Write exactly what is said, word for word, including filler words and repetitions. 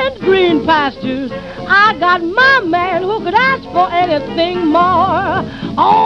and green pastures. I got my man who could ask for anything more. Oh,